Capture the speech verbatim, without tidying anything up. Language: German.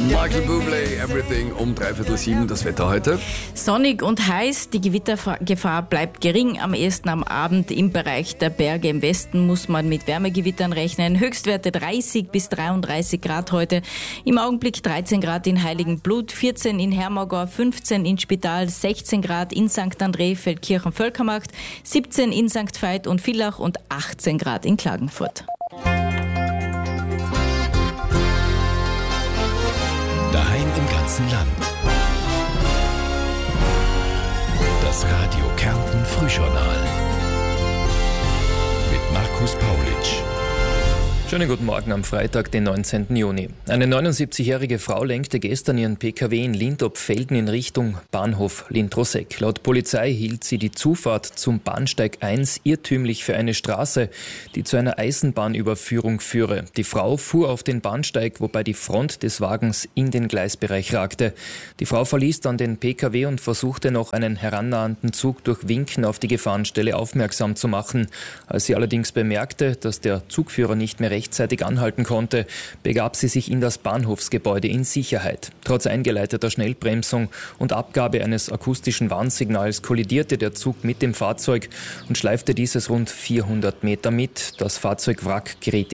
Michael Bublé, Everything um dreiviertel sieben. Das Wetter heute. Sonnig und heiß, die Gewittergefahr bleibt gering. Am ehesten am Abend im Bereich der Berge im Westen muss man mit Wärmegewittern rechnen. Höchstwerte dreißig bis dreiunddreißig Grad heute. Im Augenblick dreizehn Grad in Heiligenblut, vierzehn in Hermagor, fünfzehn in Spital, sechzehn Grad in Sankt André, Feldkirchen, Völkermarkt, siebzehn in Sankt Veit und Villach und achtzehn Grad in Klagenfurt. Daheim im ganzen Land. Das Radio Kärnten Frühjournal mit Markus Paulitsch. Schönen guten Morgen am Freitag, den neunzehnten Juni. Eine neunundsiebzigjährige Frau lenkte gestern ihren P K W in Lindt-ob-Felden in Richtung Bahnhof Lintroseck. Laut Polizei hielt sie die Zufahrt zum Bahnsteig eins irrtümlich für eine Straße, die zu einer Eisenbahnüberführung führe. Die Frau fuhr auf den Bahnsteig, wobei die Front des Wagens in den Gleisbereich ragte. Die Frau verließ dann den P K W und versuchte noch einen herannahenden Zug durch Winken auf die Gefahrenstelle aufmerksam zu machen. Als sie allerdings bemerkte, dass der Zugführer nicht mehr rechtzeitig anhalten konnte, begab sie sich in das Bahnhofsgebäude in Sicherheit. Trotz eingeleiteter Schnellbremsung und Abgabe eines akustischen Warnsignals kollidierte der Zug mit dem Fahrzeug und schleifte dieses rund vierhundert Meter mit. Das Fahrzeugwrack geriet